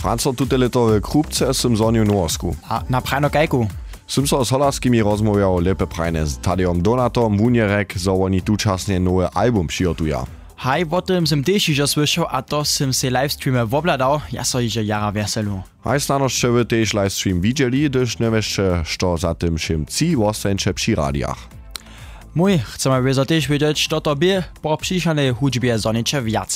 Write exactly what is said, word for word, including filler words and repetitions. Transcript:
Franco tuteletowe krupce sym zoniu Norsku. A na prajno kajku? Sym so z holarskimi rozmawiał lepe prajne z Tadejom Donatom, wunjerek, zo oni tučasne nowe album przygotują. Haj, o tym sem też już słyszał, a to sem se livestreamę wobladał, ja so iże jara weselu. Haj stanoście wy też livestream widzieli, gdyż nie wiecie, co za tym czym ci wostańcze przy radiach. Mój, chcemy też wiedzieć, co to by po przyjrzanej hudźbie zonicze wiac.